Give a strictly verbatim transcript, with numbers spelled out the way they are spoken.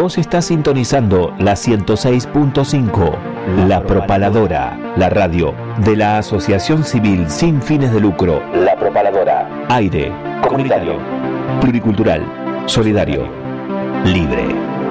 Vos estás sintonizando la ciento seis punto cinco, La Propaladora, la radio de la Asociación Civil Sin Fines de Lucro. La Propaladora. Aire, comunitario, pluricultural, solidario, libre.